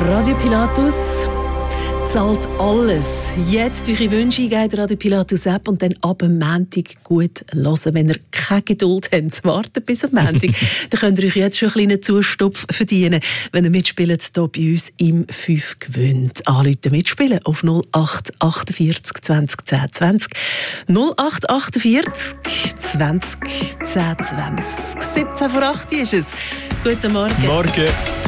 Radio Pilatus zahlt alles. Jetzt eure Wünsche eingeben, Radio Pilatus App und dann ab dem Montag gut hören. Wenn ihr keine Geduld habt zu warten bis am Montag, dann könnt ihr euch jetzt schon einen kleinen Zustopf verdienen, wenn ihr mitspielt hier bei uns im 5 gewinnt. Anrufen mitspielen auf 0848 20 10 20. 0848 20 10 20. 17 vor 8 ist es. Guten Morgen. Morgen.